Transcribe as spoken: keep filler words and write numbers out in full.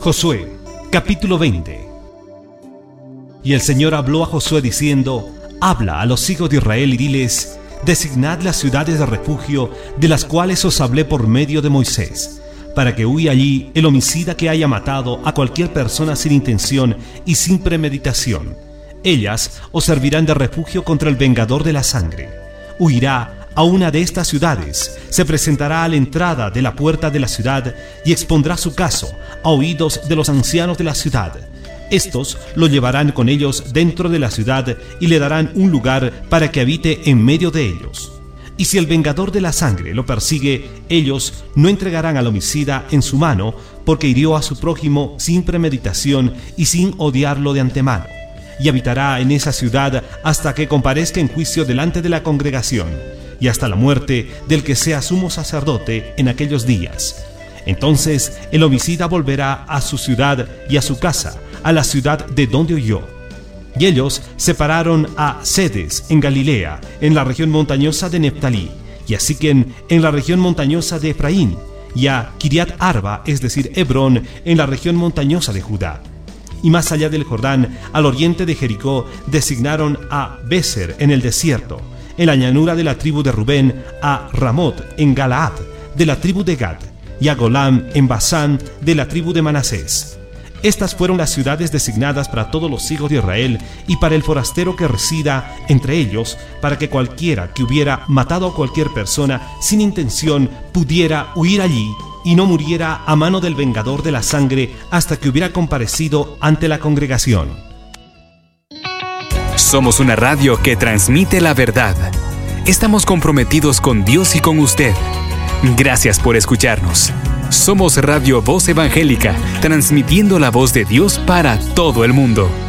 Josué, capítulo veinte. Y el Señor habló a Josué diciendo: Habla a los hijos de Israel y diles: Designad las ciudades de refugio de las cuales os hablé por medio de Moisés, para que huya allí el homicida que haya matado a cualquier persona sin intención y sin premeditación. Ellas os servirán de refugio contra el vengador de la sangre. Huirá a una de estas ciudades, se presentará a la entrada de la puerta de la ciudad y expondrá su caso a oídos de los ancianos de la ciudad. Estos lo llevarán con ellos dentro de la ciudad y le darán un lugar para que habite en medio de ellos. Y si el vengador de la sangre lo persigue, ellos no entregarán al homicida en su mano, porque hirió a su prójimo sin premeditación y sin odiarlo de antemano, y habitará en esa ciudad hasta que comparezca en juicio delante de la congregación, y hasta la muerte del que sea sumo sacerdote en aquellos días. Entonces el homicida volverá a su ciudad y a su casa, a la ciudad de donde huyó. Y ellos separaron a Cedes en Galilea, en la región montañosa de Neftalí, y a Siquem en la región montañosa de Efraín, y a Kiriat Arba, es decir, Hebrón, en la región montañosa de Judá. Y más allá del Jordán, al oriente de Jericó, designaron a Beser en el desierto, en la llanura de la tribu de Rubén, a Ramot en Galaad, de la tribu de Gad, y a Golam en Basán, de la tribu de Manasés. Estas fueron las ciudades designadas para todos los hijos de Israel y para el forastero que resida entre ellos, para que cualquiera que hubiera matado a cualquier persona sin intención pudiera huir allí y no muriera a mano del vengador de la sangre hasta que hubiera comparecido ante la congregación. Somos una radio que transmite la verdad. Estamos comprometidos con Dios y con usted. Gracias por escucharnos. Somos Radio Voz Evangélica, transmitiendo la voz de Dios para todo el mundo.